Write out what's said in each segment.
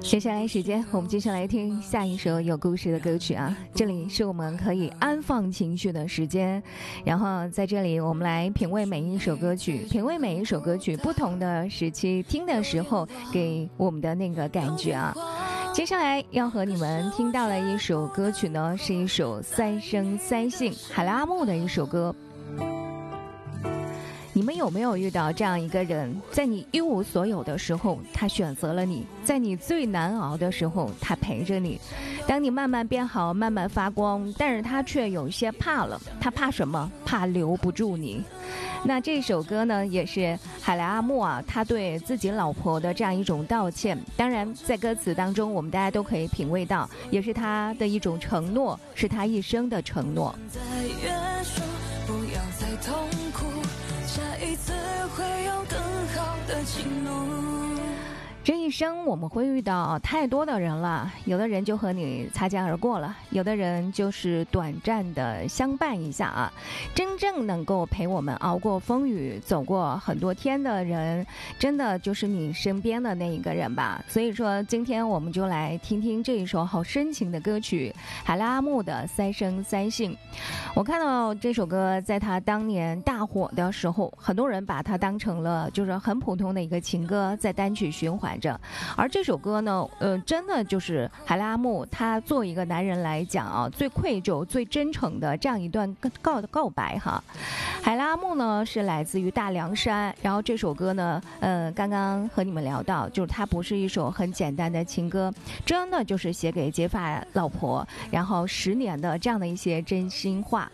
接下来时间，我们接下来听下一首有故事的歌曲啊！这里是我们可以安放情绪的时间，然后在这里我们来品味每一首歌曲，品味每一首歌曲不同的时期听的时候给我们的那个感觉啊！接下来要和你们听到的一首歌曲呢，是一首三生三姓海拉阿木的一首歌。你们有没有遇到这样一个人，在你一无所有的时候他选择了你，在你最难熬的时候他陪着你，当你慢慢变好慢慢发光，但是他却有些怕了，他怕什么？怕留不住你。那这首歌呢，也是海莱阿木啊，他对自己老婆的这样一种道歉。当然在歌词当中我们大家都可以品味到，也是他的一种承诺，是他一生的承诺。 不要再痛苦，下一次会有更好的情路。 这一生我们会遇到太多的人了，有的人就和你擦肩而过了，有的人就是短暂的相伴一下啊。真正能够陪我们熬过风雨走过很多天的人，真的就是你身边的那一个人吧。所以说今天我们就来听听这一首好深情的歌曲，海拉阿木的三生三姓。我看到这首歌在他当年大火的时候，很多人把它当成了就是很普通的一个情歌，在单曲循环着。而这首歌呢，真的就是海拉阿木他作为一个男人来讲啊，最愧疚最真诚的这样一段告白哈。海拉阿木呢是来自于大凉山，然后这首歌呢刚刚和你们聊到，就是它不是一首很简单的情歌，真的就是写给结发老婆然后10年的这样的一些真心话。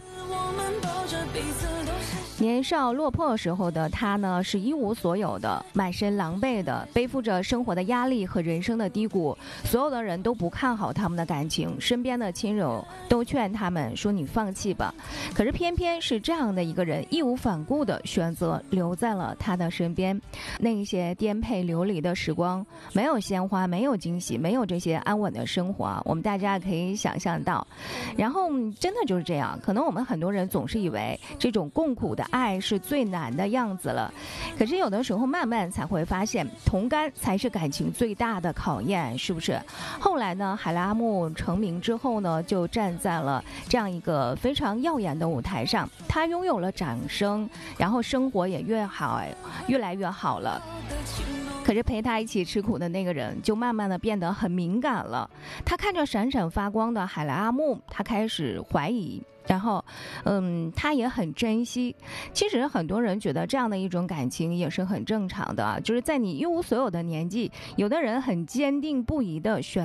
年少落魄时候的他呢，是一无所有的，满身狼狈的，背负着生活的压力和人生的低谷，所有的人都不看好他们的感情，身边的亲友都劝他们说你放弃吧，可是偏偏是这样的一个人义无反顾的选择留在了他的身边。那一些颠沛流离的时光，没有鲜花，没有惊喜，没有这些安稳的生活，我们大家可以想象到。然后真的就是这样，可能我们很多人总是以为这种共苦的爱是最难的样子了，可是有的时候慢慢才会发现，同甘才是感情最大的考验，是不是？后来呢，海拉阿木成名之后呢，就站在了这样一个非常耀眼的舞台上，他拥有了掌声，然后生活也越来越好了。可是陪他一起吃苦的那个人就慢慢的变得很敏感了，他看着闪闪发光的海莱阿木，他开始怀疑，然后他也很珍惜。其实很多人觉得这样的一种感情也是很正常的，就是在你一无所有的年纪，有的人很坚定不移的选